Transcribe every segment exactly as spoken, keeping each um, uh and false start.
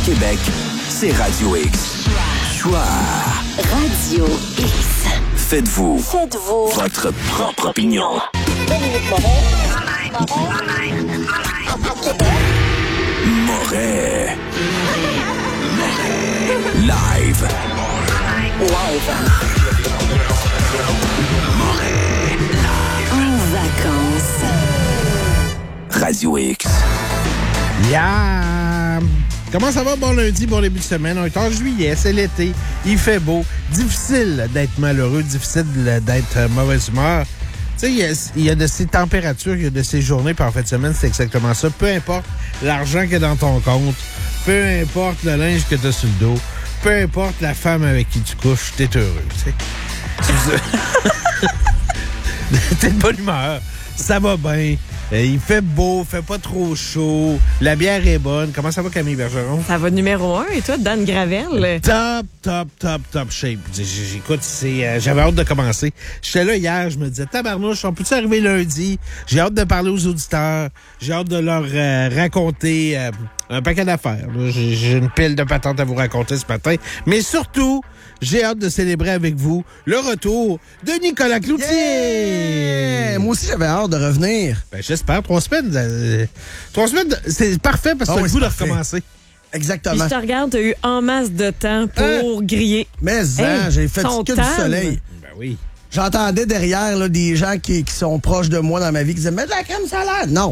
Québec, c'est Radio X. Choix. Radio X. Faites-vous. Faites-vous. Votre propre opinion. Moret. Live. Live. Moret. En vacances. Radio X. Yeah! Comment ça va? Bon lundi, bon début de semaine. On est en juillet, c'est l'été, il fait beau. Difficile d'être malheureux, difficile d'être mauvaise humeur. Tu sais, il y a, il y a de ces températures, il y a de ces journées, puis en fin de semaine, c'est exactement ça. Peu importe l'argent qu'il y a dans ton compte, peu importe le linge que tu as sur le dos, peu importe la femme avec qui tu couches, t'es heureux, tu sais. T'es de bonne humeur, ça va bien. Euh, il fait beau, fait pas trop chaud. La bière est bonne. Comment ça va, Camille Bergeron? Ça va numéro un. Et toi, Dan Gravel? Top, top, top, top shape. J'écoute, c'est, euh, j'avais hâte de commencer. J'étais là hier, je me disais, tabarnouche, on peut-tu arriver lundi? J'ai hâte de parler aux auditeurs. J'ai hâte de leur euh, raconter euh, un paquet d'affaires. J'ai, j'ai une pile de patentes à vous raconter ce matin. Mais surtout, j'ai hâte de célébrer avec vous le retour de Nicolas Cloutier. Yeah! Moi aussi, j'avais hâte de revenir. Ben, j'espère. Trois semaines. Euh, trois semaines, c'est parfait parce que oh, t'as oui, le goût de parfait. recommencer. Exactement. Puis je te regarde, t'as eu en masse de temps pour Hein? griller. Mais Hey, hein, j'ai fait son que temps. du soleil. Ben oui. J'entendais derrière là, des gens qui, qui sont proches de moi dans ma vie qui disaient « Mets de la crème solaire! » Non.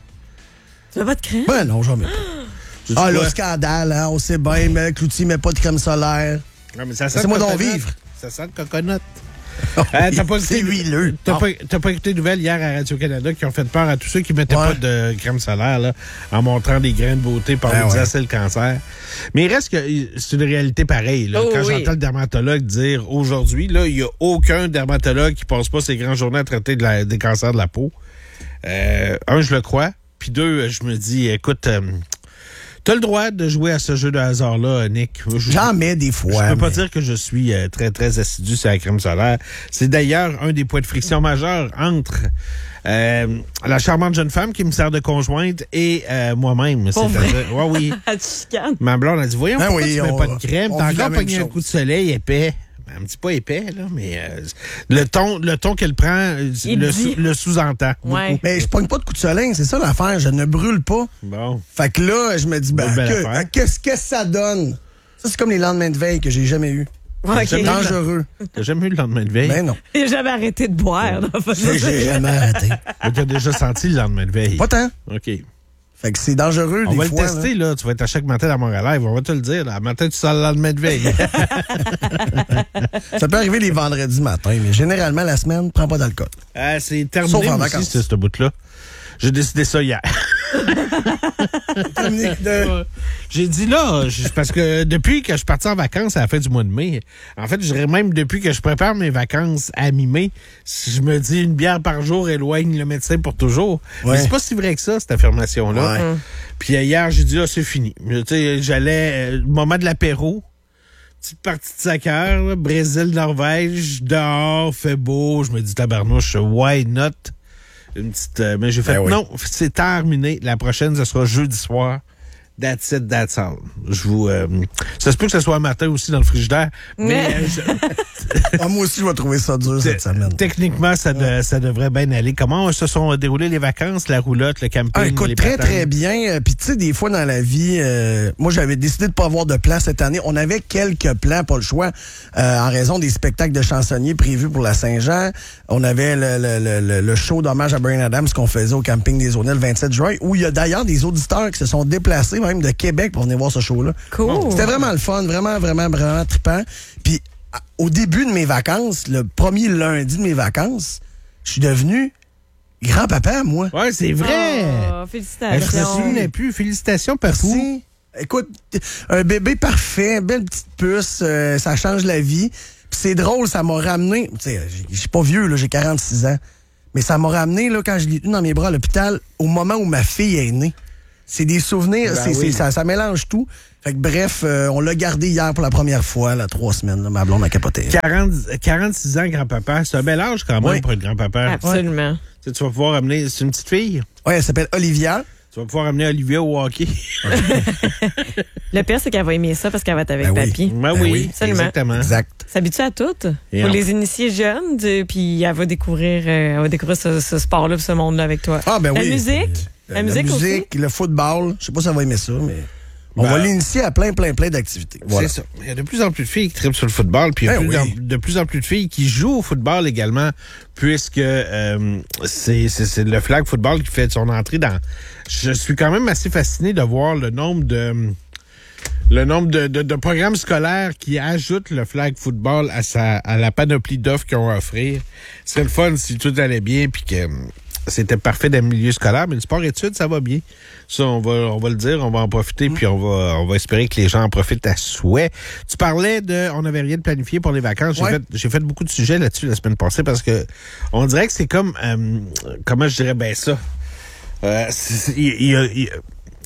Tu veux pas de crème? Ben non, j'en mets pas. Tu Ah, dis le quoi? scandale, hein, on sait bien, mais Cloutier met pas de crème solaire. Non, mais ça sent Laissez-moi le donc coconut. vivre. Ça sent le coconut. Euh, t'as pas C'est écouté- huileux. T'as Ah. pas, t'as pas écouté de nouvelles hier à Radio-Canada qui ont fait peur à tous ceux qui mettaient Ouais. pas de crème solaire là, en montrant des grains de beauté pour Ben nous dire ouais. c'est le cancer. Mais il reste que c'est une réalité pareille. Là. Oh Quand oui. j'entends le dermatologue dire aujourd'hui, là, il y a aucun dermatologue qui passe pas ses grandes journées à traiter de la- des cancers de la peau. Euh, un, je le crois. Puis deux, je me dis, écoute, euh, t'as le droit de jouer à ce jeu de hasard-là, Nick. Je- J'en mets des fois. je peux pas mais- dire que je suis euh, très, très assidu sur la crème solaire. C'est d'ailleurs un des points de friction majeurs entre euh, la charmante jeune femme qui me sert de conjointe et euh, moi-même. Pour C'est-à-dire- ouais, oui. À chicane. Ma blonde a dit, voyons, Ben pourquoi oui, tu mets on- pas de crème? on T'as vit la encore même pogné un chose. coup de soleil épais. Ben, elle me dit pas épais, là, mais euh, le ton, le ton qu'elle prend euh, Il le, dit. sou- le sous-entend. Ouais. Mais je pogne pas de coup de soleil, c'est ça l'affaire. Je ne brûle pas. Bon. Fait que là, je me dis, ben, Une belle que- affaire. qu'est-ce que ça donne? Ça, c'est comme les lendemains de veille que j'ai jamais eu. Ouais, J'aime ok. bien. Dangereux. T'as jamais eu le lendemain de veille? Ben non. J'ai jamais arrêté de boire. dans votre- J'ai j'ai jamais arrêté. Mais t'as déjà senti le lendemain de veille? Pas tant. OK. Fait que c'est dangereux On des va fois. le tester, là. Tu vas être à chaque matin dans mon live. On va te le dire. Là. Matin, tu sors le lendemain de veille. là. Ça peut arriver les vendredis matin, mais généralement, la semaine, prends pas d'alcool. Ah, c'est terminé Sauf en aussi, vacances. ce, ce bout-là. J'ai décidé ça hier. Dominique de... J'ai dit là, je- parce que depuis que je suis parti en vacances à la fin du mois de mai, en fait, je dirais même depuis que je prépare mes vacances à mi-mai, si je me dis une bière par jour éloigne le médecin pour toujours. Ouais. Mais c'est pas si vrai que ça, cette affirmation-là. Ouais. Puis euh, hier, j'ai dit, ah, c'est fini. Tu sais, j'allais, euh, le moment de l'apéro, petite partie de soccer, là, Brésil, Norvège, dehors, fait beau. Je me dis, tabarnouche, why not? Une petite, euh, mais j'ai fait, Ben oui. non, c'est terminé. La prochaine, ce sera jeudi soir. That's it, that's all. Je vous, euh, ça se peut que ce soit un matin aussi dans le frigidaire, mais Mais- euh, je- Ah, moi aussi, je vais trouver ça dur cette semaine. techniquement, ça, de- ça devrait bien aller. Comment se sont déroulées les vacances, la roulotte, le camping, Ah, écoute, les très, patates? très bien. Euh, Puis, tu sais, des fois dans la vie, euh, moi, j'avais décidé de pas avoir de plan cette année. On avait quelques plans, pas le choix, euh, en raison des spectacles de chansonniers prévus pour la Saint-Jean. On avait le, le, le, le- le show d'hommage à Bryan Adams qu'on faisait au camping des Aunelles le vingt-sept juin, où il y a d'ailleurs des auditeurs qui se sont déplacés, même de Québec, pour venir voir ce show-là. Cool. C'était vraiment le fun, vraiment, vraiment, vraiment trippant. Puis, à- au début de mes vacances, le premier lundi de mes vacances, je suis devenu grand-papa, moi. Ouais, c'est vrai. Oh, Je me félicitations. souvenais plus. Félicitations, Papou. Merci. Écoute, un bébé parfait, belle petite puce, euh, ça change la vie. Puis c'est drôle, ça m'a ramené. Tu sais, j'ai- je suis pas vieux, là, j'ai quarante-six ans. Mais ça m'a ramené, là, quand je l'ai tenu dans mes bras à l'hôpital, au moment où ma fille est née. C'est des souvenirs, Ben c'est, oui. c'est- ça, ça mélange tout. Fait que bref, euh, on l'a gardé hier pour la première fois, là, trois semaines. Là, ma blonde a capoté. quarante, quarante-six ans, grand-papa. C'est un bel âge quand même Oui. pour être grand-papa. Absolument. Tu sais, tu vas pouvoir amener. C'est une petite fille? Ouais, elle s'appelle Olivia. Tu vas pouvoir amener Olivia au hockey. Le pire, c'est qu'elle va aimer ça parce qu'elle va être avec Ben oui. papy. Ben Ben oui, oui, absolument. exactement. Exact. S'habitue à tout. Et Pour on- les initier jeunes, de- puis elle va découvrir, euh, elle va découvrir ce, ce sport-là, ce monde-là avec toi. Ah, ben la oui. musique? Euh, La musique aussi? le football. Je sais pas si elle va aimer ça, mais on Ben, va l'initier à plein, plein, plein d'activités. Voilà. C'est ça. Il y a de plus en plus de filles qui trippent sur le football, puis il y a Ben plus oui. en- de plus en plus de filles qui jouent au football également, puisque euh, c'est, c'est, c'est le flag football qui fait son entrée dans... Je suis quand même assez fasciné de voir le nombre de... Le nombre de, de, de programmes scolaires qui ajoutent le flag football à, sa, à la panoplie d'offres qu'ils ont à offrir. Ce serait le fun si tout allait bien, puis que hum, c'était parfait dans le milieu scolaire, mais le sport-études, ça va bien. Ça, on va, on va le dire, on va en profiter, puis on va, on va espérer que les gens en profitent à souhait. Tu parlais de, on n'avait rien de planifié pour les vacances. J'ai Ouais. fait, j'ai fait beaucoup de sujets là-dessus la semaine passée parce que on dirait que c'est comme, euh, comment je dirais ben ça. Euh, c'est- c'est- il y a- il y a-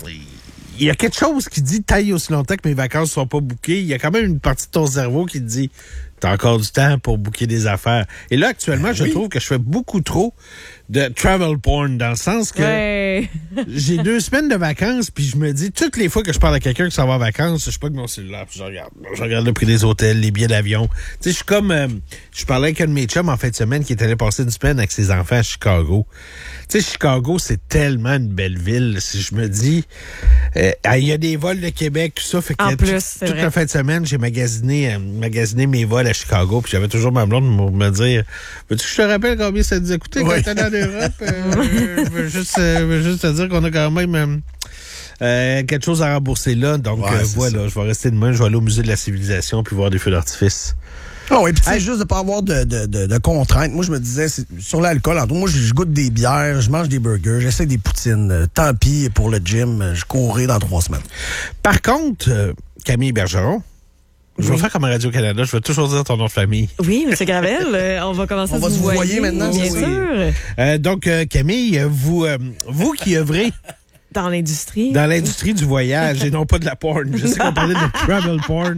il y a quelque chose qui dit taille aussi longtemps que mes vacances sont pas bouquées. Il y a quand même une partie de ton cerveau qui te dit t'as encore du temps pour booker des affaires. Et là, actuellement, je trouve que je fais beaucoup trop de travel porn dans le sens que Ouais. j'ai deux semaines de vacances, puis je me dis, toutes les fois que je parle à quelqu'un qui s'en va en vacances, je pas que mon cellulaire, puis je regarde. Je regarde le prix des hôtels, les billets d'avion. Tu sais, je suis comme... euh, je parlais avec un de mes chums en fin de semaine qui est allé passer une semaine avec ses enfants à Chicago. Tu sais, Chicago, c'est tellement une belle ville. Si je me dis... euh, ah, il y a des vols de Québec, tout ça. Fait que En tout- plus, c'est toute vrai. la fin de semaine, j'ai magasiné, euh, magasiné mes vols à Chicago, puis j'avais toujours ma blonde pour me dire, veux-tu que je te rappelle combien ça nous a coûté quand Oui. t'es en Europe? Euh, je veux juste, euh, je veux juste te dire qu'on a quand même euh, euh, quelque chose à rembourser là. Donc Ouais, euh, c'est voilà, ça. je vais rester demain, je vais aller au musée de la civilisation puis voir des feux d'artifice. Ah oui, puis tu sais, juste de pas avoir de, de, de, de contraintes. Moi, je me disais, c'est- sur l'alcool, entre autres, moi, je, je goûte des bières, je mange des burgers, j'essaie des poutines. Euh, tant pis pour le gym, euh, je courrai dans trois semaines. Par contre, euh, Camille Bergeron, je vais Oui. faire comme à Radio-Canada, je vais toujours dire ton nom de famille. Oui, M. Gravel, euh, on va commencer On à va se se vous voyer maintenant, bien oui. sûr, Euh, donc, euh, Camille, vous, euh, vous qui œuvrez dans l'industrie. dans l'industrie du voyage et non pas de la porn. Je sais qu'on parlait de travel porn,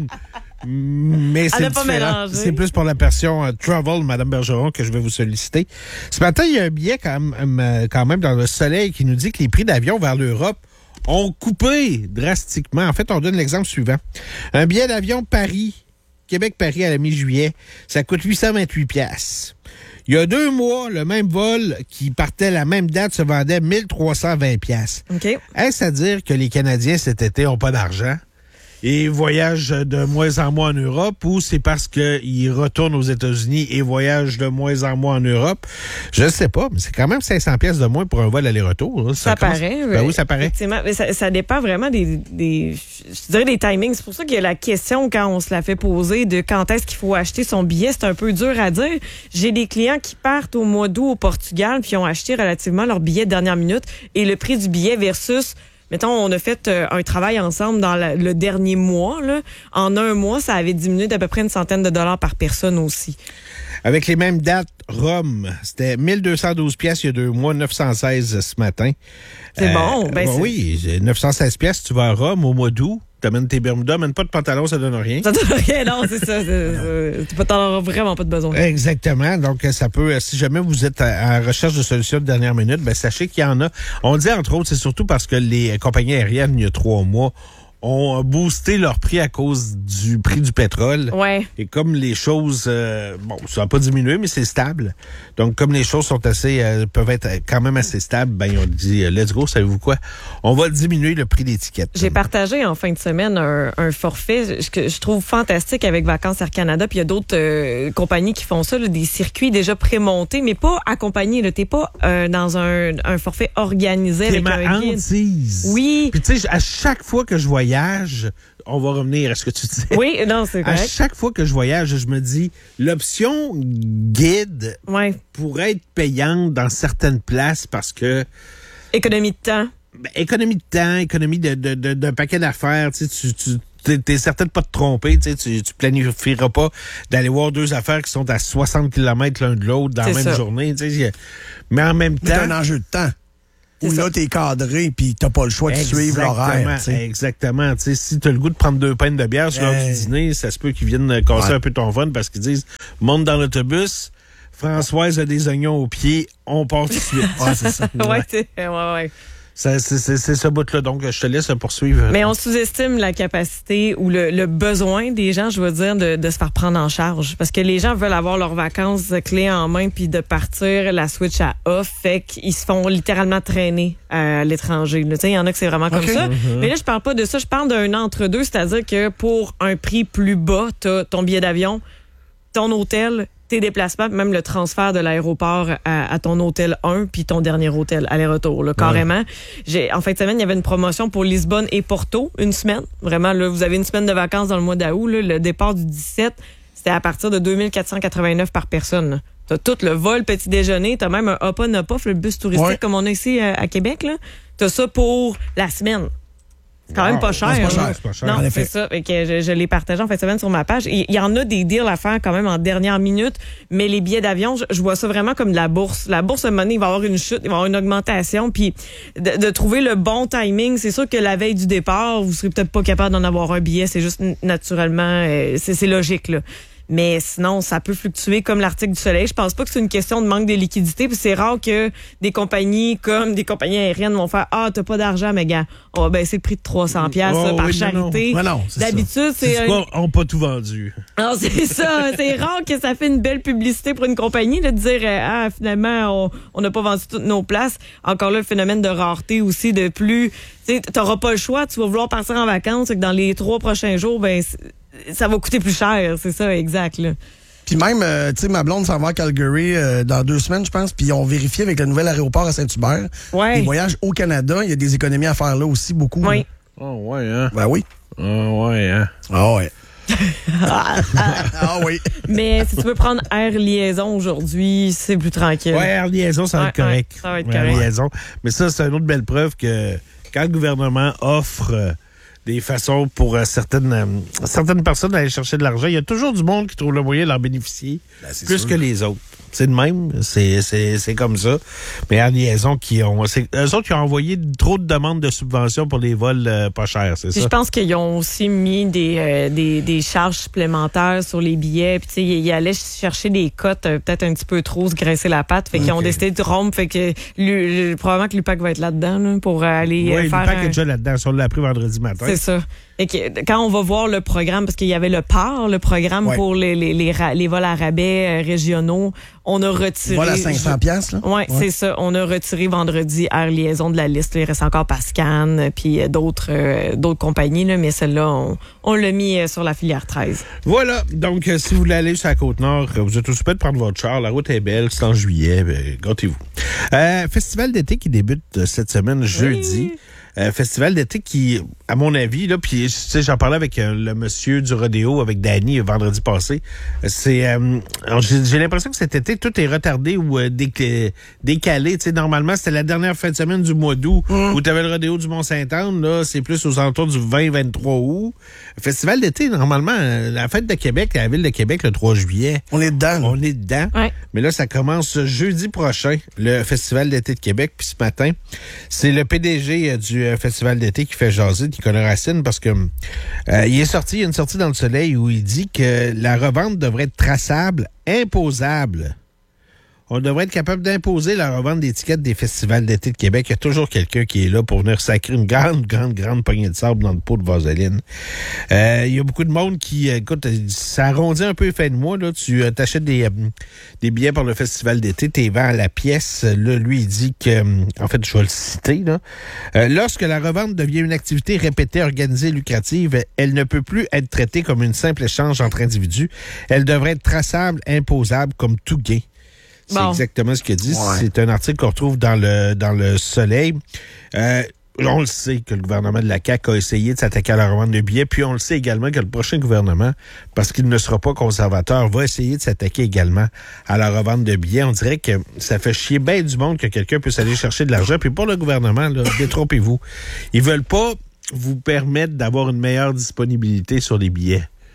mais c'est a pas différent. mélangé. C'est plus pour la version euh, travel, Madame Bergeron, que je vais vous solliciter. Ce matin, il y a un billet quand même, euh, quand même dans le soleil qui nous dit que les prix d'avion vers l'Europe ont coupé drastiquement. En fait, on donne l'exemple suivant. Un billet d'avion Paris, Québec-Paris à la mi-juillet, ça coûte huit cent vingt-huit piastres. Il y a deux mois, le même vol qui partait la même date se vendait mille trois cent vingt piastres. OK. Est-ce à dire que les Canadiens cet été n'ont pas d'argent et voyagent de moins en moins en Europe, ou c'est parce qu'ils retournent aux États-Unis et voyagent de moins en moins en Europe? Je ne sais pas, mais c'est quand même cinq cents piastres de moins pour un vol aller-retour. Là. Ça, commence- paraît. Ben oui, ça paraît. Effectivement. Mais ça, ça dépend vraiment des, des, je dirais des timings. C'est pour ça qu'il y a la question quand on se la fait poser de quand est-ce qu'il faut acheter son billet. C'est un peu dur à dire. J'ai des clients qui partent au mois d'août au Portugal puis ont acheté relativement leur billet de dernière minute et le prix du billet versus... Mettons, on a fait euh, un travail ensemble dans la- le dernier mois. Là. En un mois, ça avait diminué d'à peu près une centaine de dollars par personne aussi. Avec les mêmes dates, Rome, c'était mille deux cent douze piastres il y a deux mois, neuf cent seize ce matin. C'est bon, ben c'est- oui, neuf cent seize piastres, tu vas à Rome au mois d'août, t'amènes tes Bermudas, amène pas de pantalon, ça donne rien. Ça donne rien, non, c'est ça. c'est- c'est- Tu n'en auras vraiment pas de besoin. Exactement. Donc, euh, ça peut, euh, si jamais vous êtes à, à recherche de solutions de dernière minute, ben, sachez qu'il y en a. On dit, entre autres, c'est surtout parce que les euh, compagnies aériennes, il y a trois mois, ont boosté leur prix à cause du prix du pétrole. Ouais. Et comme les choses, euh, bon, ça n'a pas diminué, mais c'est stable. Donc, comme les choses sont assez, euh, peuvent être quand même assez stables, ben, ils ont dit, euh, let's go, savez-vous quoi? On va diminuer le prix d'étiquette. J'ai partagé en fin de semaine un, un forfait que je trouve fantastique avec Vacances Air Canada. Puis il y a d'autres euh, compagnies qui font ça, là, des circuits déjà prémontés, mais pas accompagnés. Tu n'es pas euh, dans un, un forfait organisé C'est avec ma un guide. hantise. Oui. Puis, tu sais, à chaque fois que je voyage, on va revenir à ce que tu disais. Oui, non, c'est À correct. chaque fois que je voyage, je me dis, l'option guide Ouais. pourrait être payante dans certaines places parce que Économie de temps. ben, économie de temps, économie de, de, de- d'un paquet d'affaires, tu sais, tu, tu t'es, t'es certain de pas te tromper, tu sais, tu, tu planifieras pas d'aller voir deux affaires qui sont à soixante kilomètres l'un de l'autre dans la C'est même ça. journée, tu sais. y a- Mais en même Mais t'as temps... un enjeu de temps. Où C'est là, ça. t'es cadré puis t'as pas le choix de suivre l'horaire. tu sais. Exactement. Tu sais, si t'as le goût de prendre deux pintes de bière sur l'heure Hey. du dîner, ça se peut qu'ils viennent casser Ouais. un peu ton fun parce qu'ils disent, monte dans l'autobus, Françoise a des oignons aux pieds, on part tout de suite. Ouais, c'est ça. Ouais, c'est- ouais, ouais. C'est, c'est, c'est, c'est ce bout-là, donc je te laisse poursuivre. Mais on sous-estime la capacité ou le, le besoin des gens, je veux dire, de, de se faire prendre en charge. Parce que les gens veulent avoir leurs vacances clés en main puis de partir la switch à off. Fait qu'ils se font littéralement traîner à l'étranger. Tu sais, il y en a que c'est vraiment comme Okay. ça. Mm-hmm. Mais là, je parle pas de ça. Je parle d'un entre-deux, c'est-à-dire que pour un prix plus bas, t'as ton billet d'avion, ton hôtel, tes déplacements, même le transfert de l'aéroport à, à ton hôtel un puis ton dernier hôtel, aller-retour, là, carrément. J'ai, en fin de semaine, il y avait une promotion pour Lisbonne et Porto, une semaine. Vraiment, là, vous avez une semaine de vacances dans le mois d'août. Là, le départ du dix-sept, c'était à partir de deux mille quatre cent quatre-vingt-neuf par personne. Là. T'as tout le vol, petit déjeuner, t'as même un hop-on-hop-off, le bus touristique Ouais. comme on a ici à, à Québec. Là. T'as ça pour la semaine. C'est quand même pas cher. Non, c'est pas là. cher, c'est pas cher. Non, En effet. c'est ça. Fait que je, je l'ai partagé en fin de semaine sur ma page. Il y, y en a des deals à faire quand même en dernière minute, mais les billets d'avion, je, je vois ça vraiment comme de la bourse. La bourse, à un moment donné, il va y avoir une chute, il va y avoir une augmentation, puis de, de trouver le bon timing. C'est sûr que la veille du départ, vous serez peut-être pas capable d'en avoir un billet. C'est juste naturellement, euh, c'est, c'est logique, là. Mais sinon, ça peut fluctuer comme l'Arctique du Soleil. Je pense pas que c'est une question de manque de liquidité. Puis c'est rare que des compagnies comme des compagnies aériennes vont faire « Ah, t'as pas d'argent, mais gars, on va baisser le prix de trois cents piastres Oh, par oui, non, non. charité. Ouais, non, c'est D'habitude, c'est... C'est un- pas, on n'a pas tout vendu. non, c'est ça. C'est rare que ça fait une belle publicité pour une compagnie là, de dire euh, ah finalement on on n'a pas vendu toutes nos places. Encore là, le phénomène de rareté aussi de plus. Tu sais, t'auras pas le choix. Tu vas vouloir partir en vacances. C'est que dans les trois prochains jours, ben c'est- ça va coûter plus cher. C'est ça, exact. Là. Puis même, euh, tu sais, ma blonde s'en va à Calgary euh, dans deux semaines, je pense. Puis on vérifie avec le nouvel aéroport à Saint-Hubert. Ouais. Les voyages au Canada, il y a des économies à faire là aussi, beaucoup. Oui. là. Oh, ouais, hein? Ben oui. Oh, ouais, hein? Ah ouais. ah oui. Mais si tu veux prendre Air Liaison aujourd'hui, c'est plus tranquille. Ouais, Air Liaison, ça va Ouais, être correct. ouais, ça va être Ouais, correct. Air Liaison. Mais ça, c'est une autre belle preuve que quand le gouvernement offre euh, des façons pour euh, certaines, euh, certaines personnes d'aller chercher de l'argent, il y a toujours du monde qui trouve le moyen d'en bénéficier Ben, c'est plus sûr. que les autres. C'est de même, c'est, c'est, c'est comme ça. Mais Air Liaison, qui ont, c'est, eux autres qui ont envoyé trop de demandes de subventions pour les vols euh, pas chers, c'est Puis ça? je pense qu'ils ont aussi mis des, euh, des, des charges supplémentaires sur les billets. Puis tu sais, ils allaient chercher des cotes euh, peut-être un petit peu trop, se graisser la patte. Fait qu'ils ont Ok. décidé de rompre. Fait que lui, probablement que l'U P A C va être là-dedans là, pour euh, aller euh, Oui, le faire pack un- est déjà là-dedans. Ça, on l'a appris vendredi matin. C'est ça. Et que, quand on va voir le programme, parce qu'il y avait le P A R, le programme Ouais. pour les, les, les, ra- les vols à rabais euh, régionaux, on a retiré... Voilà cinq cents piastres, là. Ouais, c'est ça. On a retiré vendredi Air Liaison de la liste. Il reste encore Pascan, euh, puis euh, d'autres euh, d'autres compagnies, là, mais celle-là, on, on l'a mis euh, sur la filière treize. Voilà. Donc, euh, si vous voulez aller sur la Côte-Nord, euh, vous êtes aussi de prendre votre char. La route est belle. C'est en juillet. Ben, gâtez-vous. Euh, festival d'été qui débute euh, cette semaine, jeudi. Euh, festival d'été qui, à mon avis, là, puis tu sais, j'en parlais avec euh, le monsieur du rodéo, avec Danny, euh, vendredi passé. Euh, C'est, euh, alors, j'ai, j'ai l'impression que cet été, tout est retardé ou euh, décalé. décalé. Tu sais, normalement, c'était la dernière fin de semaine du mois d'août où tu avais le rodéo du Mont-Saint-Anne. Là, c'est plus aux alentours du vingt vingt-trois août. Festival d'été, normalement, euh, la fête de Québec, la ville de Québec, le trois juillet. On est dedans. là. On est dedans. Ouais. Mais là, ça commence jeudi prochain, le Festival d'été de Québec. Puis ce matin, c'est le P D G euh, du euh, Festival d'été qui fait jaser, Nicolas Racine, parce que euh, il est sorti, il y a une sortie dans le soleil où il dit que la revente devrait être traçable, imposable. On devrait être capable d'imposer la revente d'étiquettes des festivals d'été de Québec. Il y a toujours quelqu'un qui est là pour venir sacrer une grande, grande, grande poignée de sable dans le pot de vaseline. Euh, il y a beaucoup de monde qui, écoute, ça arrondit un peu les fins de mois. Là. Tu euh, t'achètes des, euh, des billets pour le festival d'été, t'es vends à la pièce. Là, lui, il dit que, euh, en fait, je vais le citer, là. Euh, lorsque la revente devient une activité répétée, organisée, lucrative, elle ne peut plus être traitée comme une simple échange entre individus. Elle devrait être traçable, imposable, comme tout gain. C'est Bon. exactement ce qu'il dit. Ouais. C'est un article qu'on retrouve dans le dans le Soleil. Euh, on le sait que le gouvernement de la C A Q a essayé de s'attaquer à la revente de billets, puis on le sait également que le prochain gouvernement, parce qu'il ne sera pas conservateur, va essayer de s'attaquer également à la revente de billets. On dirait que ça fait chier bien du monde que quelqu'un puisse aller chercher de l'argent. Puis pour le gouvernement, là, détrompez-vous. Ils veulent pas vous permettre d'avoir une meilleure disponibilité sur les billets.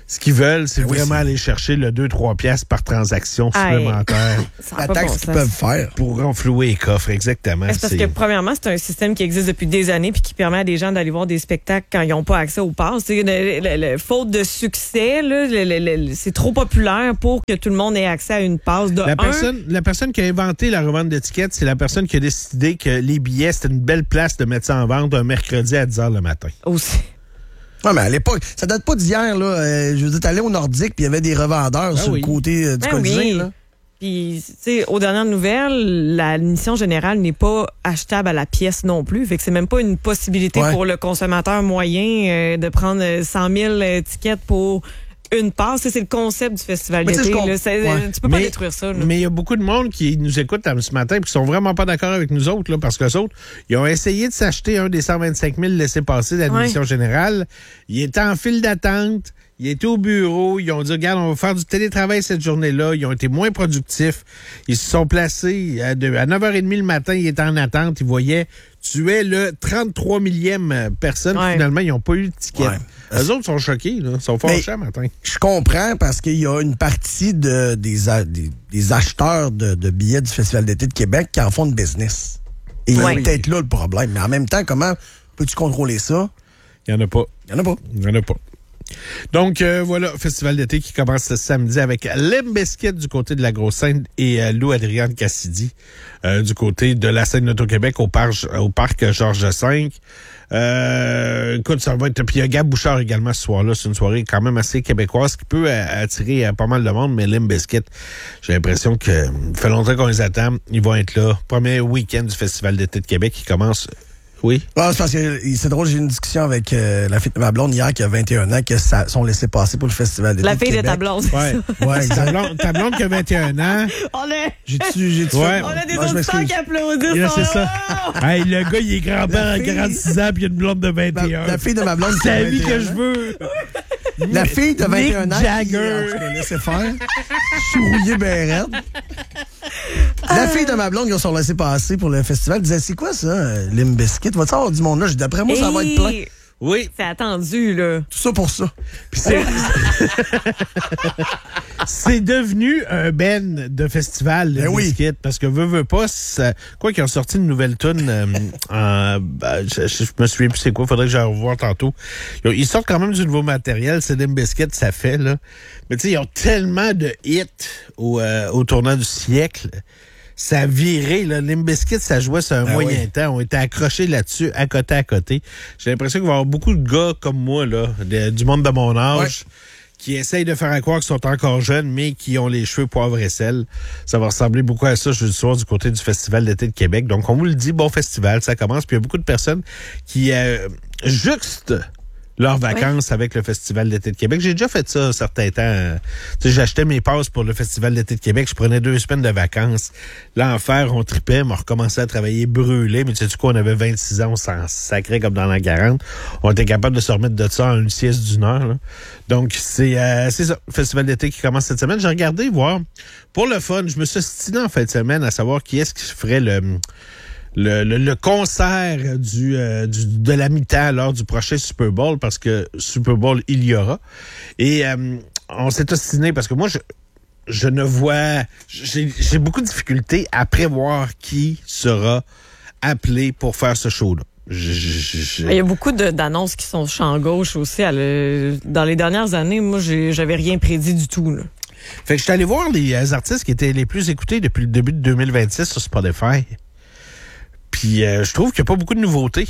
Ce qu'ils veulent, c'est Ben oui, vraiment c'est- aller chercher le deux trois piastres par transaction supplémentaire Ça a La pas taxe bon qu'ils sens. peuvent faire. pour renflouer les coffres, exactement. C'est parce C'est- que, premièrement, c'est un système qui existe depuis des années puis qui permet à des gens d'aller voir des spectacles quand ils n'ont pas accès aux passes. C'est le, le- le- faute de succès, là, le- le- le- c'est trop populaire pour que tout le monde ait accès à une passe. De La un, personne, la personne qui a inventé la revente d'étiquettes, c'est la personne qui a décidé que les billets, c'était une belle place de mettre ça en vente un mercredi à dix heures le matin. aussi. Ouais, mais à l'époque, ça date pas d'hier, là. Euh, je veux dire, t'allais au Nordique, puis il y avait des revendeurs Ah sur oui. le côté euh, du Ben Colisée, oui. là. Puis, tu sais, aux dernières nouvelles, la mission générale n'est pas achetable à la pièce non plus. Fait que c'est même pas une possibilité Ouais. pour le consommateur moyen euh, de prendre euh, cent mille étiquettes pour une passe. Ça, c'est le concept du festival Mais tu sais, d'été. je comp- là. C'est- ouais. Tu peux pas Mais- détruire ça. là. Mais il y a beaucoup de monde qui nous écoute euh, ce matin et qui sont vraiment pas d'accord avec nous autres, là, parce que les autres, ils ont essayé de s'acheter un des cent vingt-cinq mille laissés-passer de l'admission Ouais. générale. Ils étaient en file d'attente. Ils étaient au bureau. Ils ont dit, regarde, on va faire du télétravail cette journée-là. Ils ont été moins productifs. Ils se sont placés à, de- à neuf heures trente le matin. Ils étaient en attente. Ils voyaient, tu es le trente-trois millième personne. Ouais. Finalement, ils n'ont pas eu de ticket. Ouais. Eux autres sont choqués, là. Ils sont Mais- fâchés matin. Je comprends parce qu'il y a une partie de, des, a- des, des acheteurs de, de billets du Festival d'été de Québec qui en font une business. Et Ouais. c'est peut-être là le problème. Mais en même temps, comment peux-tu contrôler ça? Il n'y en a pas. Il n'y en a pas. Il n'y en a pas. Donc, euh, voilà, festival d'été qui commence ce samedi avec Limp Bizkit du côté de la Grosse Seine et euh, Lou Adrienne Cassidy euh, du côté de la scène d'Auto-Québec au, par au parc Georges V. Euh, écoute, ça va être... Puis il y a Gab Bouchard également ce soir-là. C'est une soirée quand même assez québécoise qui peut euh, attirer euh, pas mal de monde, mais Limp Bizkit, j'ai l'impression que euh, ça fait longtemps qu'on les attend. Ils vont être là. Premier week-end du Festival d'été de Québec qui commence... Oui. Ah, c'est parce que c'est drôle, j'ai eu une discussion avec euh, la fille de ma blonde hier qui a vingt et un ans, qui ça, sont laissés passer pour le Festival d'été La de fille de Québec. ta blonde, c'est Ouais. ça. Ouais, Ta exact. blonde, ta blonde qui a vingt et un ans. On a, J'ai-tu, j'ai-tu Ouais. on a des Ah, je auditeurs m'excuse. qui applaudissent. Et là, sont c'est ça. là. Hey, le gars, il est grand-père La à fille- quarante-six ans, puis il a une blonde de vingt et un. La, la fille de ma blonde qui C'est a la vie vingt et un que je ans. veux. La fille de vingt et un Mick ans. Jagger. Qui, en tout cas, laissez faire. Chourouillé ben raide. La fille de ma blonde qui a son laissé passer pour le festival disait, c'est quoi ça, euh, Limp Bizkit? Va-tu avoir du monde là? J'ai dit, d'après moi, ça va être plein. Hey, Oui. c'est attendu, là. Tout ça pour ça. Puis c'est... c'est devenu un ben de festival, le Ben oui. Bizkit, parce que veut, veut pas, ça... quoi qu'ils ont sorti une nouvelle tune, euh, en... ben, je, je me souviens plus c'est quoi, faudrait que j'aille revoir tantôt. Ils, ont- ils sortent quand même du nouveau matériel, c'est Limp Bizkit, ça fait, là. Mais tu sais, ils ont tellement de hits au, euh, au tournant du siècle. Ça a viré, là. Limp Bizkit, ça jouait sur un Ben moyen oui. temps. On était accrochés là-dessus, à côté à côté. J'ai l'impression qu'il va y avoir beaucoup de gars comme moi, là, de- du monde de mon âge, Ouais. qui essayent de faire à croire qu'ils sont encore jeunes, mais qui ont les cheveux poivre et sel. Ça va ressembler beaucoup à ça jeudi soir du côté du Festival d'été de Québec. Donc, on vous le dit, bon festival, ça commence. Puis il y a beaucoup de personnes qui euh, juxtent leurs vacances avec le Festival d'été de Québec. J'ai déjà fait ça un certain temps. Euh, Tu sais, j'achetais mes passes pour le Festival d'été de Québec. Je prenais deux semaines de vacances. L'enfer, on tripait, mais on recommençait à travailler brûlé. Mais tu sais quoi, on avait vingt-six ans, on s'en sacrait comme dans l'an quarante. On était capable de se remettre de ça en une sieste d'une heure. Là. Donc, c'est euh, c'est ça, le Festival d'été qui commence cette semaine. J'ai regardé voir. Pour le fun, je me suis stiné en fin de semaine à savoir qui est-ce qui ferait le... Le, le, le concert du, euh, du de la mi-temps lors du prochain Super Bowl, parce que Super Bowl, il y aura. Et euh, on s'est ostiné parce que moi, je, je ne vois... J'ai j'ai beaucoup de difficultés à prévoir qui sera appelé pour faire ce show-là. Je- je- je- Il y a beaucoup de- d'annonces qui sont champ gauche aussi. À le- dans les dernières années, moi, j'ai- j'avais rien prédit du tout, là. Fait que je suis allé voir les euh, artistes qui étaient les plus écoutés depuis le début de deux mille vingt-six sur Spotify. Puis euh, je trouve qu'il n'y a pas beaucoup de nouveautés.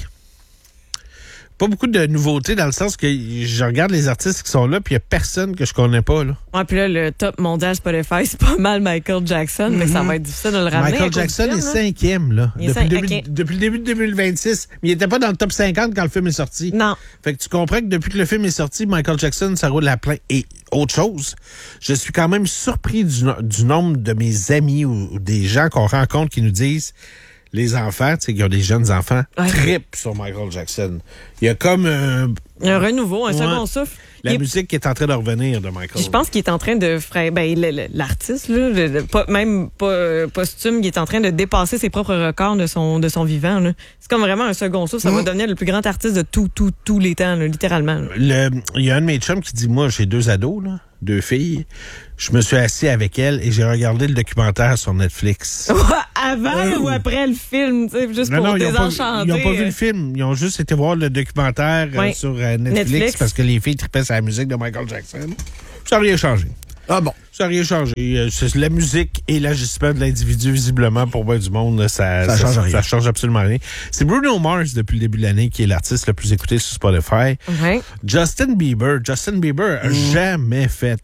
Pas beaucoup de nouveautés dans le sens que je regarde les artistes qui sont là, puis il n'y a personne que je connais pas, là. Ouais, puis là, le top mondial Spotify, c'est pas mal Michael Jackson, mais ça va être difficile de le ramener. à Michael cause du Jackson film, est là. cinquième, là. Il est Depuis, cinq- le début, ok. depuis le début de deux mille vingt-six. Mais il n'était pas dans le top cinquante quand le film est sorti. Non. Fait que tu comprends que depuis que le film est sorti, Michael Jackson, ça roule à plein. Et autre chose, je suis quand même surpris du, no- du nombre de mes amis ou, ou des gens qu'on rencontre qui nous disent les enfants, tu sais, qui ont des jeunes enfants, Ouais. trippent sur Michael Jackson. Il y a comme un... Un renouveau, un Ouais. second souffle. La Il est- musique qui est en train de revenir de Michael. Je pense qu'il est en train de fra- ben le- le- l'artiste là, le- le- pas, même pas euh, posthume, il est en train de dépasser ses propres records de son de son vivant là. C'est comme vraiment un second souffle, ça va devenir le plus grand artiste de tout tout tous les temps là, littéralement. là. Le- Il y a un de mes chums qui dit, moi, j'ai deux ados, là, deux filles. Je me suis assis avec elles et j'ai regardé le documentaire sur Netflix. Avant ou après le film, tu sais, juste Non, pour non, ils n'ont pas, désenchanter. ils ont pas vu le film. Ils ont juste été voir le documentaire euh, Ouais. sur euh, Netflix, Netflix. parce que les filles trippaient sur la musique de Michael Jackson. Ça n'a rien changé. Ah bon. Ça n'a rien changé. Euh, c'est la musique et l'agissement de l'individu, visiblement, pour bien du monde, là, ça, Ça change rien. ça change absolument rien. C'est Bruno Mars, depuis le début de l'année, qui est l'artiste le plus écouté sur Spotify. Ouais. Justin Bieber. Justin Bieber a jamais fait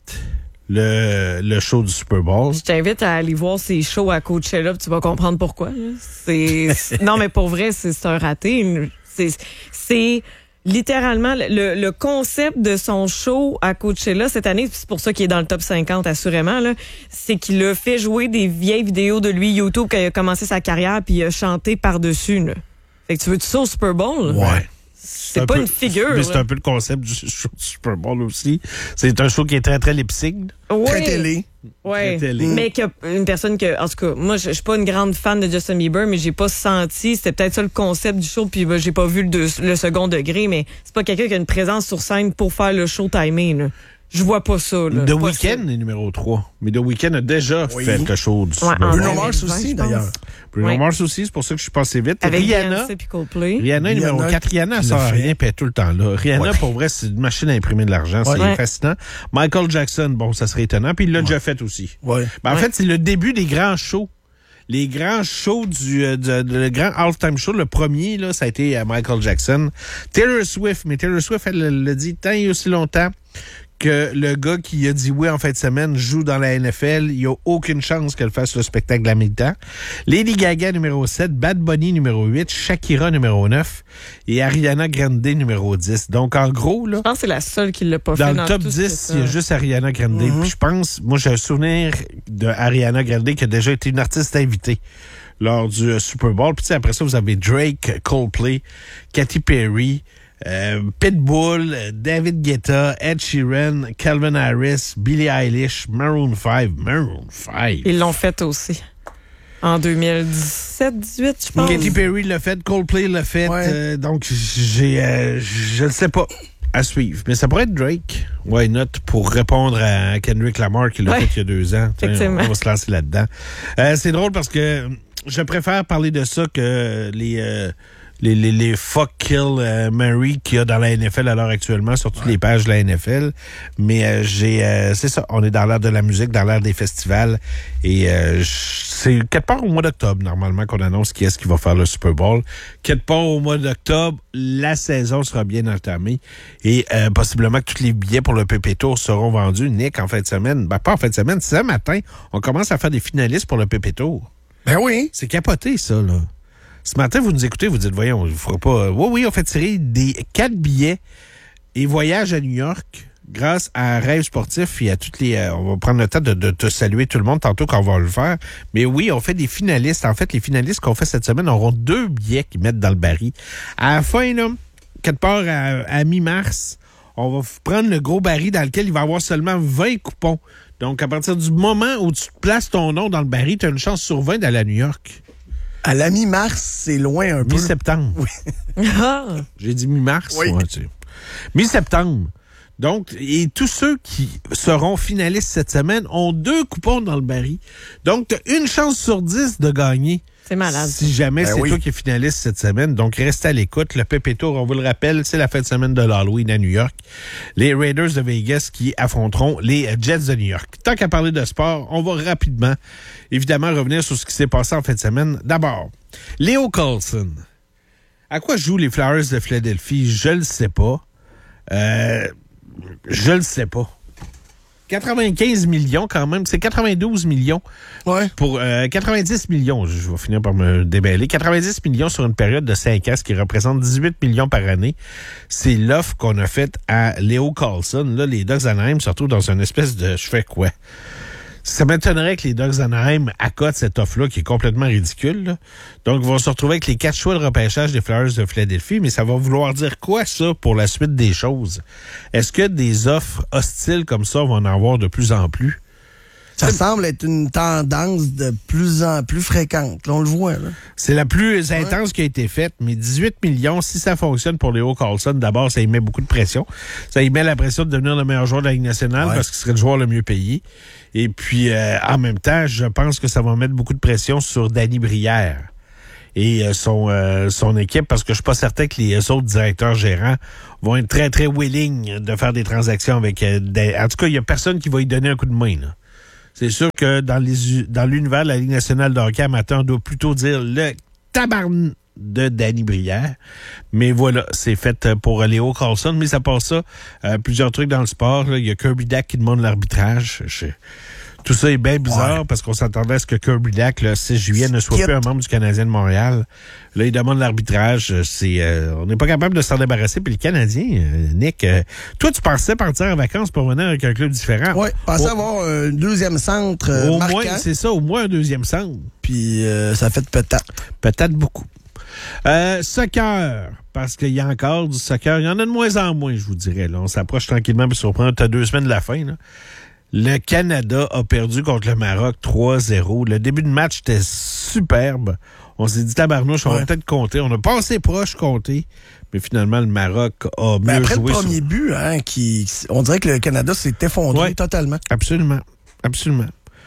le, le show du Super Bowl. Je t'invite à aller voir ses shows à Coachella, puis tu vas comprendre pourquoi. là. C'est c'est- non mais pour vrai, c'est c'est un raté. C'est c'est littéralement le, le concept de son show à Coachella cette année, puis c'est pour ça qu'il est dans le top cinquante assurément là, c'est qu'il a fait jouer des vieilles vidéos de lui YouTube quand il a commencé sa carrière, puis il a chanté par-dessus là. Fait que tu veux-tu ça au Super Bowl? Ouais. C'est un pas peu- une figure. Mais c'est là. un peu le concept du show du Super Bowl aussi. C'est un show qui est très, très lip-sync. Ouais. Très télé. Ouais. Très télé. Mais que une personne que, en tout cas, moi, je je suis pas une grande fan de Justin Bieber, mais j'ai pas senti, c'était peut-être ça le concept du show, puis ben, j'ai pas vu le, deux- le second degré, mais c'est pas quelqu'un qui a une présence sur scène pour faire le show timé, là. Je vois pas ça, là. The Pas Weeknd ça. est numéro trois. Mais The Weeknd a déjà Oui. fait le show du Ouais, Super en Bowl. Bruno deux mille Mars vingt, aussi, je pense. d'ailleurs. Bruno Ouais. Mars aussi, c'est pour ça que je suis passé vite. Avec Rihanna. Beyoncé puis Coldplay. Rihanna est numéro Rihanna quatre. Rihanna, elle qui sort l'a à fait. rien, puis elle est tout le temps là. Rihanna, Ouais. pour vrai, c'est une machine à imprimer de l'argent. C'est Ouais. fascinant. Michael Jackson, bon, ça serait étonnant. Puis il l'a déjà fait aussi. Ouais. Ben, en Ouais. fait, c'est le début des grands shows. Les grands shows du, euh, du- le grand halftime show, le premier, là, ça a été euh, Michael Jackson. Taylor Swift, mais Taylor Swift, elle l'a dit tant et aussi longtemps que le gars qui a dit oui en fin de semaine joue dans la N F L. Il n'y a aucune chance qu'elle fasse le spectacle à mi-temps. Lady Gaga, numéro sept. Bad Bunny, numéro huit. Shakira, numéro neuf. Et Ariana Grande, numéro dix. Donc, en gros, là, Je pense que c'est la seule qui l'a pas dans fait. le top tout dix, ça. il y a juste Ariana Grande. Puis je pense, moi, j'ai un souvenir de Ariana Grande qui a déjà été une artiste invitée lors du euh, Super Bowl. Puis tu sais, après ça, vous avez Drake, Coldplay, Katy Perry, euh, Pitbull, euh, David Guetta, Ed Sheeran, Calvin Harris, Billie Eilish, Maroon five. Maroon five. Ils l'ont fait aussi. En deux mille dix-sept dix-huit, je pense. Katy Perry l'a fait, Coldplay l'a fait. Ouais. euh, donc, j'ai, euh, je ne sais pas. À suivre. Mais ça pourrait être Drake. Why not? Pour répondre à Kendrick Lamar qui l'a Ouais. fait il y a deux ans. Tiens, Effectivement. on va se lancer là-dedans. Euh, c'est drôle parce que je préfère parler de ça que les... euh, Les, les, les fuck kill euh, Mary qu'il y a dans la N F L à l'heure actuellement sur toutes les pages de la N F L. Mais euh, j'ai euh, c'est ça, on est dans l'ère de la musique, dans l'ère des festivals. Et euh, c'est quelque part au mois d'octobre, normalement, qu'on annonce qui est-ce qui va faire le Super Bowl. Quelque part au mois d'octobre, la saison sera bien entamée. Et euh, possiblement que tous les billets pour le P P Tour seront vendus. Nick, en fin de semaine, ben pas en fin de semaine, ce matin, on commence à faire des finalistes pour le P P Tour. Ben oui. C'est capoté, ça, là. Ce matin, vous nous écoutez, vous dites, voyons, on ne fera pas... Oui, oui, on fait tirer des quatre billets et voyage à New York grâce à Rêve Sportif et à toutes les... euh, on va prendre le temps de, de te saluer tout le monde tantôt quand on va le faire. Mais oui, on fait des finalistes. En fait, les finalistes qu'on fait cette semaine auront deux billets qu'ils mettent dans le baril. À la fin, là, quelque part à, à mi-mars, on va f- prendre le gros baril dans lequel il va y avoir seulement vingt coupons. Donc, à partir du moment où tu places ton nom dans le baril, tu as une chance sur vingt d'aller à New York. À la mi-mars, c'est loin un peu. Mi-septembre. Ah! J'ai dit mi-mars. Oui. Ouais, tu sais. Mi-septembre. Donc, et tous ceux qui seront finalistes cette semaine ont deux coupons dans le baril. Donc, tu as une chance sur dix de gagner. C'est malade. Si jamais Ben c'est oui. toi qui es finaliste cette semaine. Donc, restez à l'écoute. Le P P Tour, on vous le rappelle, c'est la fin de semaine de l'Halloween à New York. Les Raiders de Vegas qui affronteront les Jets de New York. Tant qu'à parler de sport, on va rapidement, évidemment, revenir sur ce qui s'est passé en fin de semaine. D'abord, Leo Carlson. À quoi jouent les Flyers de Philadelphie? Je le sais pas. Euh, je le sais pas. quatre-vingt-quinze millions quand même. C'est quatre-vingt-douze millions Ouais. pour euh, quatre-vingt-dix millions. Je vais finir par me déballer. quatre-vingt-dix millions sur une période de cinq ans, ce qui représente dix-huit millions par année. C'est l'offre qu'on a faite à Leo Carlson. Là, les Ducks d'Anaheim se retrouvent dans une espèce de... Je fais quoi? Ça m'étonnerait que les Ducks d'Anaheim accotent cette offre-là qui est complètement ridicule. Là. Donc, ils vont se retrouver avec les quatre choix de repêchage des Flyers de Philadelphie, mais ça va vouloir dire quoi, ça, pour la suite des choses? Est-ce que des offres hostiles comme ça vont en avoir de plus en plus? Ça C'est... semble être une tendance de plus en plus fréquente. Là, on le voit. Là. C'est la plus intense ouais. qui a été faite, mais dix-huit millions, si ça fonctionne pour Leo Carlson, d'abord, ça y met beaucoup de pression. Ça y met la pression de devenir le meilleur joueur de la Ligue nationale ouais. parce qu'il serait le joueur le mieux payé. Et puis, euh, en même temps, je pense que ça va mettre beaucoup de pression sur Danny Brière et euh, son euh, son équipe, parce que je suis pas certain que les autres directeurs gérants vont être très, très willing de faire des transactions avec... Euh, des... En tout cas, il y a personne qui va y donner un coup de main, là. C'est sûr que dans les dans l'univers de la Ligue nationale de hockey amateur, on doit plutôt dire le tabarn de Danny Brière. Mais voilà, c'est fait pour Leo Carlson. Mais ça passe ça, euh, plusieurs trucs dans le sport. Là. Il y a Kirby Dach qui demande l'arbitrage. Je... Tout ça est bien bizarre ouais. parce qu'on s'attendait à ce que Kirby Dach, le six juillet, ne soit plus un membre du Canadien de Montréal. Là, il demande l'arbitrage. C'est, euh, on n'est pas capable de s'en débarrasser. Puis le Canadien, euh, Nick, euh, toi, tu pensais partir en vacances pour venir avec un club différent. Oui, pensais au, avoir un deuxième centre euh, Au marquant. moins, c'est ça, au moins un deuxième centre. Puis euh, ça fait peut-être. Peut-être beaucoup. Euh, soccer, parce qu'il y a encore du soccer. Il y en a de moins en moins, je vous dirais. Là. On s'approche tranquillement, puis surprendre. Tu as deux semaines de la fin, là. Le Canada a perdu contre le Maroc trois zéro. Le début de match était superbe. On s'est dit, tabarnouche, on ouais. va peut-être compter. On a passé proche compter. Mais finalement, le Maroc a mieux Mais après joué. Après le premier sur... but, hein, qui, on dirait que le Canada s'est effondré ouais. totalement. Absolument. Absolument.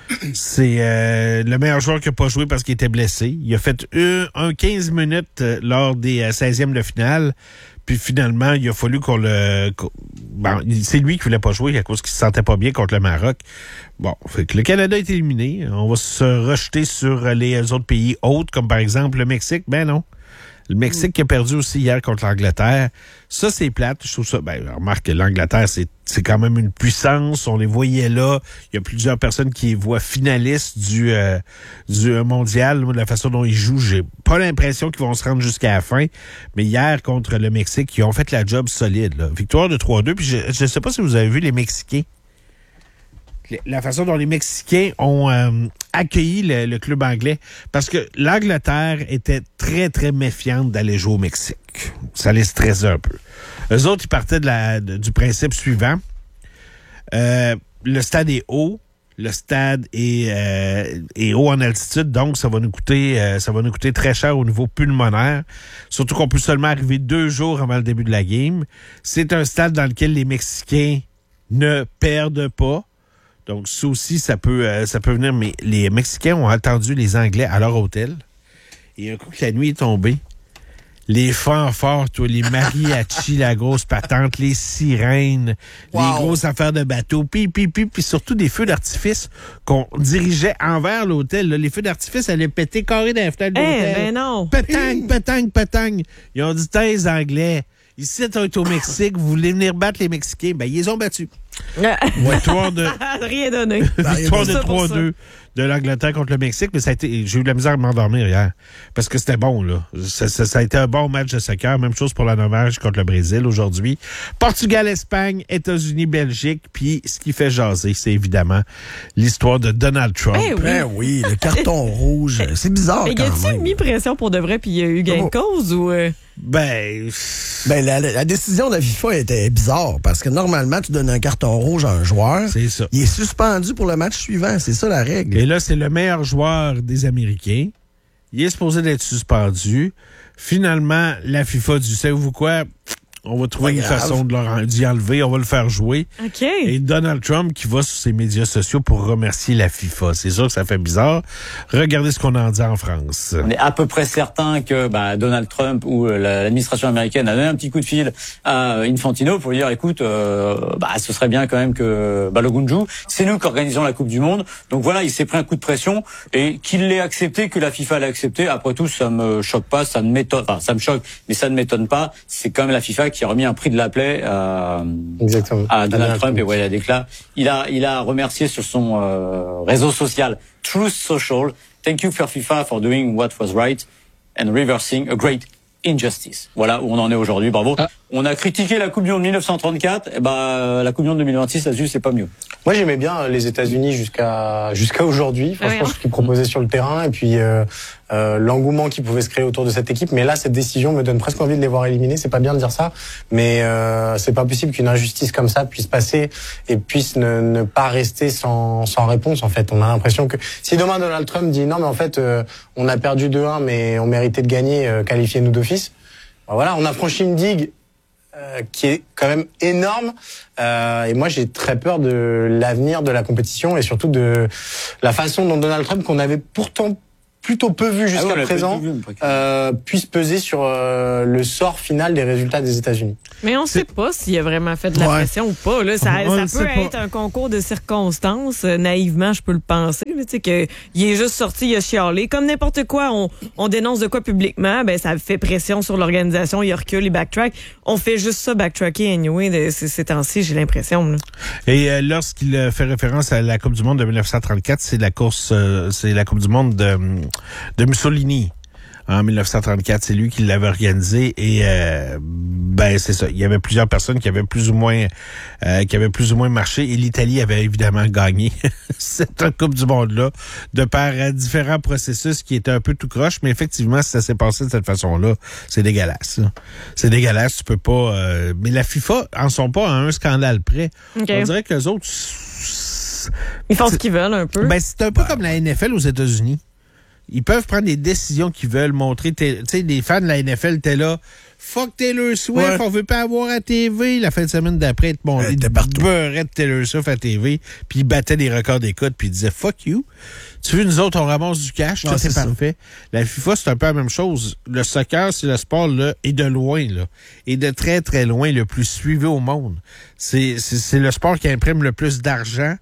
C'est euh, le meilleur joueur qui n'a pas joué parce qu'il était blessé. Il a fait un, un quinze minutes euh, lors des euh, seizièmes de finale. Puis finalement, il a fallu qu'on le... Qu'on, bon, c'est lui qui voulait pas jouer à cause qu'il se sentait pas bien contre le Maroc. Bon, fait que le Canada est éliminé. On va se rejeter sur les autres pays autres, comme par exemple le Mexique. Ben non. Le Mexique qui a perdu aussi hier contre l'Angleterre. Ça, c'est plate. Je trouve ça... Ben, remarque que l'Angleterre, c'est, c'est quand même une puissance. On les voyait là. Il y a plusieurs personnes qui les voient finalistes du, euh, du mondial. De la façon dont ils jouent, j'ai pas l'impression qu'ils vont se rendre jusqu'à la fin. Mais hier, contre le Mexique, ils ont fait la job solide, là. Victoire de trois deux. Puis je, je sais pas si vous avez vu les Mexicains. La façon dont les Mexicains ont euh, accueilli le, le club anglais. Parce que l'Angleterre était très, très méfiante d'aller jouer au Mexique. Ça les stressait un peu. Eux autres, ils partaient de la, de, du principe suivant. Euh, le stade est haut. Le stade est, euh, est haut en altitude. Donc, ça va nous coûter euh, ça va nous coûter très cher au niveau pulmonaire. Surtout qu'on peut seulement arriver deux jours avant le début de la game. C'est un stade dans lequel les Mexicains ne perdent pas. Donc, ça aussi, ça peut, euh, ça peut venir. Mais les Mexicains ont attendu les Anglais à leur hôtel. Et un coup que la nuit est tombée, les fanfares, toi, les mariachis, la grosse patente, les sirènes, wow. les grosses affaires de bateau, puis, puis, puis, puis surtout des feux d'artifice qu'on dirigeait envers l'hôtel. Là. Les feux d'artifice allaient péter carré dans la fenêtre de l'hôtel. Eh, ben non! Pétang, pétang, pétang. Ils ont dit, t'es les Anglais. Ici, on est au Mexique, vous voulez venir battre les Mexicains. Ben, ils les ont battus. Victoire de... Rien donné. Victoire de trois deux de l'Angleterre contre le Mexique, mais ça a été, j'ai eu de la misère à m'endormir hier. Parce que c'était bon, là. Ça, ça, ça a été un bon match de soccer. Même chose pour la Norvège contre le Brésil aujourd'hui. Portugal, Espagne, États-Unis, Belgique. Puis, ce qui fait jaser, c'est évidemment l'histoire de Donald Trump. Eh oui, ben oui le carton rouge. C'est bizarre, mais quand même. Y a-t-il mis pression pour de vrai, puis il y a eu gain de cause, ou... Euh... Ben... Ben, la, la décision de la FIFA était bizarre, parce que normalement, tu donnes un carton rouge à un joueur. C'est ça. Il est suspendu pour le match suivant. C'est ça, la règle. Et là, c'est le meilleur joueur des Américains. Il est supposé d'être suspendu. Finalement, la FIFA dit, savez-vous quoi? On va trouver une façon de leur, d'y enlever. On va le faire jouer. OK. Et Donald Trump qui va sur ses médias sociaux pour remercier la FIFA. C'est sûr que ça fait bizarre. Regardez ce qu'on en dit en France. On est à peu près certain que bah, Donald Trump ou l'administration américaine a donné un petit coup de fil à Infantino pour lui dire, écoute, euh, bah, ce serait bien quand même que Balogun joue. C'est nous qui organisons la Coupe du Monde. Donc voilà, il s'est pris un coup de pression et qu'il l'ait accepté, que la FIFA l'ait accepté. Après tout, ça me choque pas, ça ne m'étonne, enfin, ça me choque, mais ça ne m'étonne pas. C'est quand même la FIFA qui a remis un prix de la plaie à, Exactement. à Donald Trump. Et ouais, il a déclaré, il a, il a remercié sur son euh, réseau social Truth Social. Thank you for FIFA for doing what was right and reversing a great injustice. Voilà où on en est aujourd'hui. Bravo. Ah. On a critiqué la Coupe du Monde mille neuf cent trente-quatre. Et ben, la Coupe du Monde deux mille vingt-six, là-dessus, c'est pas mieux. Moi, j'aimais bien les États-Unis jusqu'à jusqu'à aujourd'hui. Franchement, Ah oui, ce qu'ils proposaient sur le terrain et puis euh, euh, l'engouement qui pouvait se créer autour de cette équipe. Mais là, cette décision me donne presque envie de les voir éliminés. C'est pas bien de dire ça, mais euh, c'est pas possible qu'une injustice comme ça puisse passer et puisse ne, ne pas rester sans sans réponse. En fait, on a l'impression que si demain Donald Trump dit non, mais en fait, euh, on a perdu deux un, mais on méritait de gagner, euh, qualifiez-nous d'office. Ben voilà, on a franchi une digue. Euh, qui est quand même énorme euh, et moi j'ai très peur de l'avenir de la compétition et surtout de la façon dont Donald Trump, qu'on avait pourtant plutôt peu vu jusqu'à Ah ouais, présent, vu, euh, puisse peser sur euh, le sort final des résultats des États-Unis. Mais on ne sait pas s'il a vraiment fait de la Ouais. pression ou pas. Là. Ça, On le ça sait peut pas. être un concours de circonstances. Euh, naïvement, je peux le penser. Tu sais, que il est juste sorti, il a chialé. Comme n'importe quoi, on, on dénonce de quoi publiquement, ben ça fait pression sur l'organisation, il recule, il backtrack. On fait juste ça, backtracker anyway, de ces, ces temps-ci, j'ai l'impression. Là. Et euh, lorsqu'il euh, fait référence à la Coupe du monde de dix-neuf cent trente-quatre, c'est la course, euh, c'est la Coupe du monde de, de Mussolini. En dix-neuf cent trente-quatre, c'est lui qui l'avait organisé et euh, ben c'est ça. Il y avait plusieurs personnes qui avaient plus ou moins euh, qui avaient plus ou moins marché et l'Italie avait évidemment gagné cette Coupe du monde-là de par euh, différents processus qui étaient un peu tout croche, mais effectivement, si ça s'est passé de cette façon-là, c'est dégueulasse. Là. C'est dégueulasse, tu peux pas. Euh, mais la FIFA en sont pas à un scandale près. Okay. On dirait que les autres. Ils font ce qu'ils veulent un peu. Ben c'est un peu comme la N F L aux États-Unis. Ils peuvent prendre des décisions qu'ils veulent, montrer. Tu sais, les fans de la N F L étaient là. Fuck Taylor Swift, Ouais. on veut pas avoir à T V. La fin de semaine d'après, bon, Elle ils était partout. beurraient de Taylor Swift à T V, puis ils battaient des records d'écoute, puis ils disaient fuck you. Tu veux, nous autres, on ramasse du cash, Ah, tout c'est est ça. parfait. La FIFA, c'est un peu la même chose. Le soccer, c'est le sport, là, et de loin, là. Et de très, très loin, le plus suivi au monde. C'est, c'est, c'est le sport qui imprime le plus d'argent.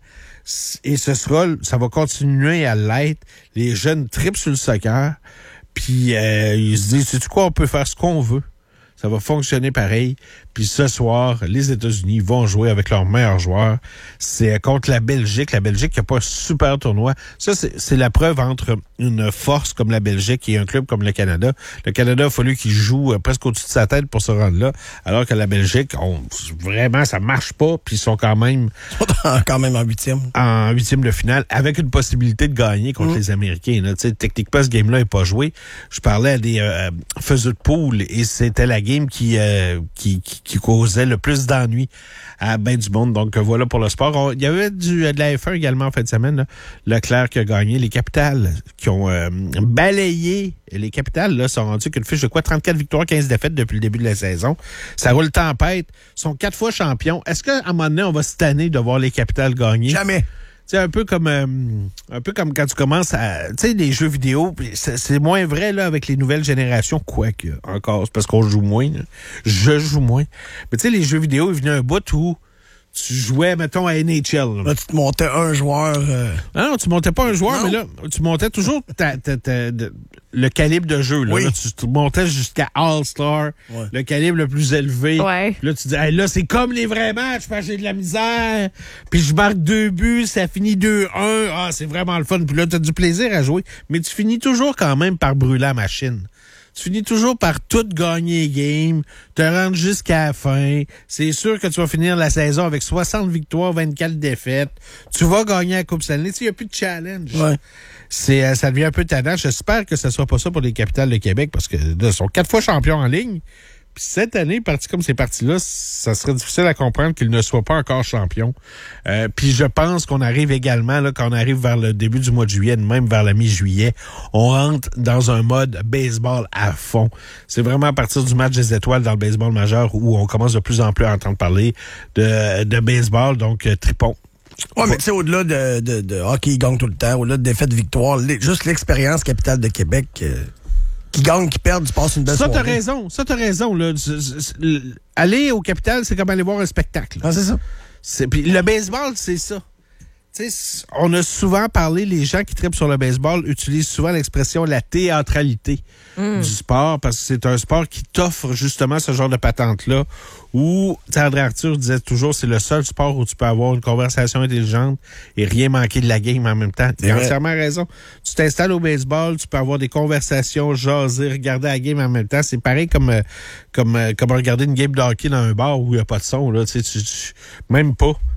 Et ce sera, ça va continuer à l'être. Les jeunes tripent sur le soccer, puis euh, ils se disent, sais-tu quoi, on peut faire ce qu'on veut. Ça va fonctionner pareil. Puis ce soir, les États-Unis vont jouer avec leurs meilleurs joueurs. C'est contre la Belgique. La Belgique qui n'a pas un super tournoi. Ça, c'est, c'est la preuve entre une force comme la Belgique et un club comme le Canada. Le Canada, il a fallu qu'il joue presque au-dessus de sa tête pour se rendre là. Alors que la Belgique, on, vraiment, ça marche pas. Puis ils sont quand même Quand même en huitième. en huitième de finale avec une possibilité de gagner contre Mm. les Américains. Là. Techniquement, ce game-là n'est pas joué. Je parlais à des euh, faiseurs de poule et c'était la game qui, euh, qui, qui, qui causait le plus d'ennuis à ben du monde. Donc voilà pour le sport. On, il y avait du, de la F un également en fin de semaine. Là. Leclerc qui a gagné. Les Capitals qui ont euh, balayé. Les Capitals là, sont rendus qu'une fiche de quoi? trente-quatre victoires, quinze défaites depuis le début de la saison. Ça roule tempête. Ils sont quatre fois champions. Est-ce qu'à un moment donné, on va se tanner de voir les Capitals gagner? Jamais. C'est un peu comme euh, un peu comme quand tu commences à tu sais les jeux vidéo, c'est, c'est moins vrai là avec les nouvelles générations, quoique encore c'est parce qu'on joue moins. Là. Je joue moins. Mais tu sais les jeux vidéo, il venait un bout où tu jouais mettons à N H L. Là. Là, tu te montais un joueur. Euh... Non, non, tu montais pas un joueur, Non. mais là, tu montais toujours ta, ta, ta, de- le calibre de jeu. Là, Oui. Là, tu, tu montais jusqu'à All-Star, Ouais. le calibre le plus élevé. Ouais. Là, tu dis, hey, là, c'est comme les vrais matchs, parce que j'ai de la misère. Puis je marque deux buts, ça finit deux un. Ah, c'est vraiment le fun. Puis là, tu as du plaisir à jouer. Mais tu finis toujours quand même par brûler la machine. Tu finis toujours par tout gagner game, te rendre jusqu'à la fin. C'est sûr que tu vas finir la saison avec soixante victoires, vingt-quatre défaites. Tu vas gagner la Coupe Stanley. Tu sais, il n'y a plus de challenge. Ouais. C'est, euh, ça devient un peu tannant. J'espère que ce ne soit pas ça pour les Capitals de Québec parce que là, ils sont quatre fois champions en ligne. Puis cette année, parti comme ces partis-là, ça serait difficile à comprendre qu'ils ne soient pas encore champions. Euh, puis je pense qu'on arrive également, là, quand on arrive vers le début du mois de juillet, même vers la mi-juillet, on rentre dans un mode baseball à fond. C'est vraiment à partir du match des étoiles dans le baseball majeur où on commence de plus en plus à entendre parler de, de baseball, donc euh, tripon. Ouais, mais tu sais, au-delà de, de, de hockey, ils gagnent tout le temps, au-delà de défaites, victoires, les- juste l'expérience capitale de Québec, euh, qui gagne, qui perd, tu passes une belle Ça, t'as soirée. raison. Ça, t'as raison. Là. C'est- c'est- c'est- Aller au Capitole, c'est comme aller voir un spectacle. Ah, c'est ça. C'est, puis le baseball, c'est ça. Tu sais, on a souvent parlé, les gens qui trippent sur le baseball utilisent souvent l'expression la théâtralité du sport parce que c'est un sport qui t'offre justement ce genre de patente-là où, tu sais, André Arthur disait toujours, c'est le seul sport où tu peux avoir une conversation intelligente et rien manquer de la game en même temps. Tu as vrai. entièrement raison. Tu t'installes au baseball, tu peux avoir des conversations, jaser, regarder la game en même temps. C'est pareil comme, euh, comme, euh, comme regarder une game de hockey dans un bar où il n'y a pas de son. Là. Tu sais, tu- tu- même pas.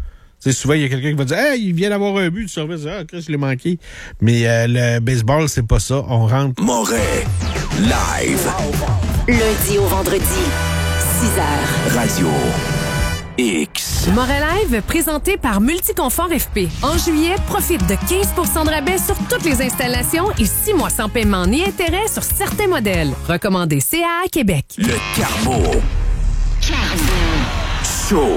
Tu sais, souvent, il y a quelqu'un qui va dire « Hey, il vient d'avoir un but du service. Ah, Chris, je l'ai manqué. » Mais euh, le baseball, c'est pas ça. On rentre. Moret. Live. Lundi au vendredi, six heures. Radio X. Moret Live, présenté par Multiconfort F P. En juillet, profite de quinze pour cent de rabais sur toutes les installations et six mois sans paiement ni intérêt sur certains modèles. Recommandé C A A Québec. Le Carbo. Show.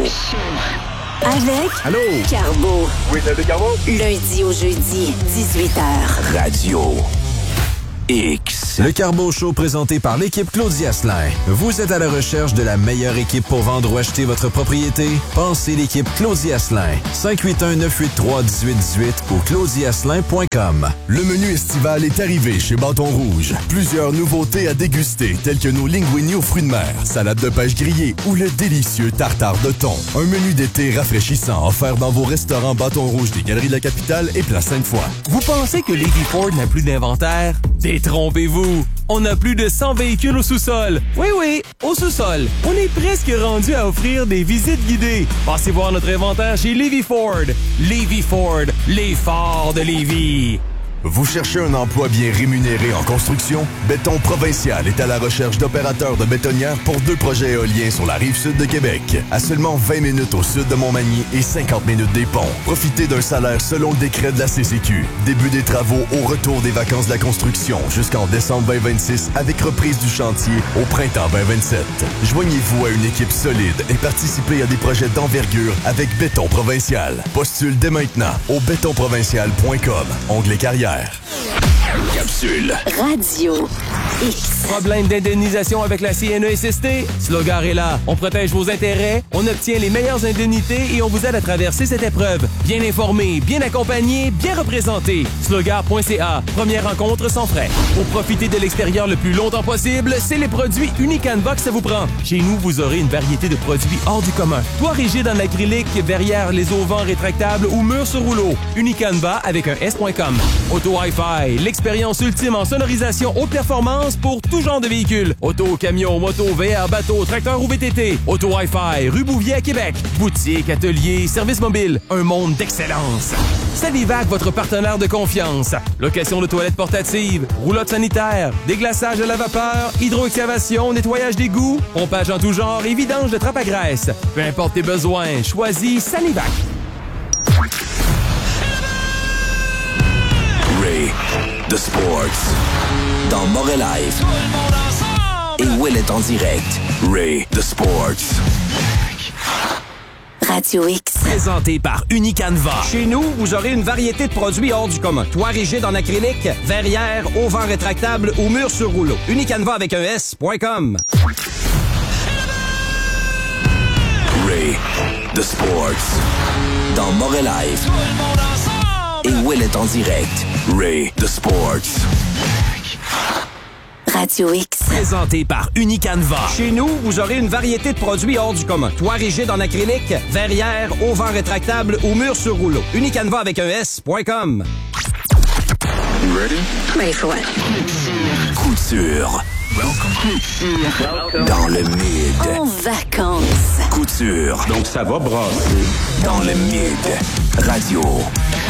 Avec Allô? Carbo. Oui, c'est le Carbo. Lundi au jeudi, dix-huit heures. Radio X. Le Carbo Show présenté par l'équipe Claudia Asselin. Vous êtes à la recherche de la meilleure équipe pour vendre ou acheter votre propriété? Pensez l'équipe Claudia Asselin. cinq huit un, neuf huit trois, un huit un huit ou claudia asselin point com. Le menu estival est arrivé chez Bâton Rouge. Plusieurs nouveautés à déguster, telles que nos linguini aux fruits de mer, salade de pêche grillée ou le délicieux tartare de thon. Un menu d'été rafraîchissant offert dans vos restaurants Bâton Rouge des Galeries de la Capitale et Place Sainte-Foy. Vous pensez que Levy Ford n'a plus d'inventaire? Détrompez-vous! On a plus de cent véhicules au sous-sol. Oui, oui, au sous-sol. On est presque rendu à offrir des visites guidées. Passez voir notre inventaire chez Levy Ford. Levy Ford, les forts de Lévis. Vous cherchez un emploi bien rémunéré en construction? Béton Provincial est à la recherche d'opérateurs de bétonnières pour deux projets éoliens sur la rive sud de Québec. À seulement vingt minutes au sud de Montmagny et cinquante minutes des ponts. Profitez d'un salaire selon le décret de la C C Q. Début des travaux au retour des vacances de la construction jusqu'en décembre vingt vingt-six avec reprise du chantier au printemps vingt vingt-sept. Joignez-vous à une équipe solide et participez à des projets d'envergure avec Béton Provincial. Postule dès maintenant au béton provincial point com. Onglet carrière. Capsule. Radio X. Problème d'indemnisation avec la C N E S S T? Slogar est là. On protège vos intérêts, on obtient les meilleures indemnités et on vous aide à traverser cette épreuve. Bien informé, bien accompagné, bien représenté. Slogar point C A. Première rencontre sans frais. Pour profiter de l'extérieur le plus longtemps possible, c'est les produits Unicanva que ça vous prend. Chez nous, vous aurez une variété de produits hors du commun. Toit rigide en acrylique, verrière les auvents rétractables ou murs sur rouleau. Unicanva avec un S point com. Auto Hi-Fi, l'expérience ultime en sonorisation haute performance pour tout genre de véhicules. Auto, camion, moto, V R, bateau, tracteur ou V T T. Auto Hi-Fi, rue Bouvier à Québec. Boutique, atelier, service mobile. Un monde d'excellence. Salivac, votre partenaire de confiance. Location de toilettes portatives, roulotte sanitaire, déglaçage à la vapeur, hydroexcavation, nettoyage d'égouts, pompage en tout genre et vidange de trappe à graisse. Peu importe tes besoins, choisis Salivac. Ray, The Sports. Dans Moret Live. Et Will est en direct. Ray, The Sports. Radio X. Présenté par Unicanva. Chez nous, vous aurez une variété de produits hors du commun. Toit rigide en acrylique, verrière, auvent rétractable ou murs sur rouleau. Unicanva avec un S point com. Ray, The Sports. Dans Moret Live. Et Will est en direct. Ray, The Sports. Radio X. Présenté par Unicanva. Chez nous, vous aurez une variété de produits hors du commun. Toit rigide en acrylique, verrière, auvent rétractable ou murs sur rouleau. Unicanva avec un S point com. Ready? Ready for what? Couture. Welcome. Dans le mid. En vacances. Couture. Donc ça va brasser. Dans le mid. Radio.